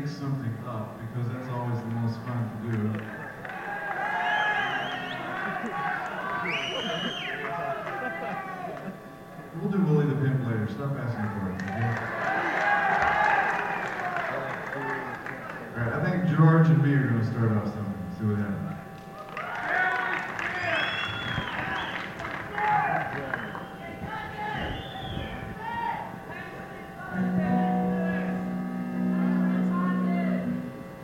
make something up because that's always the most fun to do. We'll do Willie the Pimp later. Stop asking for it. Okay? All right, I think George and me are going to start off something. See what happens.